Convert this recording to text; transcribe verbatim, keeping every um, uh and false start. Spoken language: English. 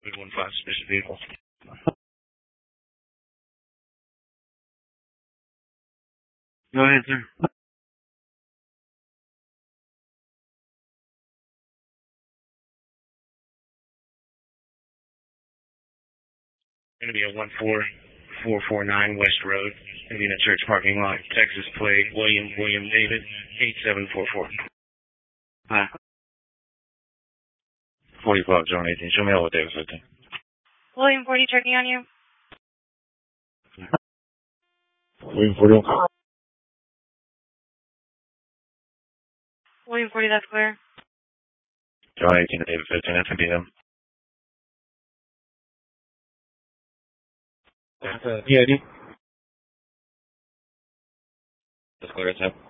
one five, suspicious vehicle. Go ahead, sir. Going to be at one four four four nine West Road, Indiana Church parking lot, Texas plate, William William David, eight seven four four. Hi. forty-five, John eighteen. Show me all what David fifteen. William forty checking on you. William forty. William forty, that's clear. John eighteen to David fifteen, that's going to be them. Uh, P I D? That's clear, it's him.